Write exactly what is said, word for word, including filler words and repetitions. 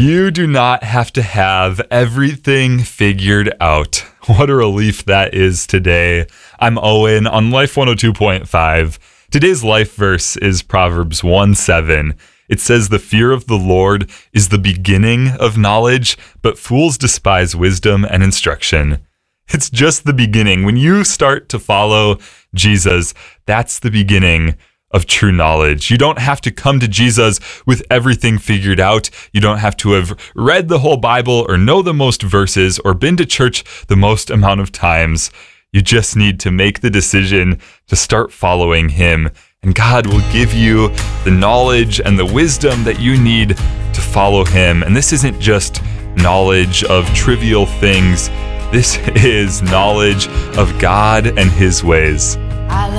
You do not have to have everything figured out. What a relief that is today. I'm Owen on Life one oh two point five. Today's life verse is Proverbs one seven. It says, "The fear of the Lord is the beginning of knowledge, but fools despise wisdom and instruction." It's just the beginning. When you start to follow Jesus, that's the beginning of true knowledge. You don't have to come to Jesus with everything figured out. You don't have to have read the whole Bible or know the most verses or been to church the most amount of times. You just need to make the decision to start following him, and God will give you the knowledge and the wisdom that you need to follow him. And this isn't just knowledge of trivial things. This is knowledge of God and his ways.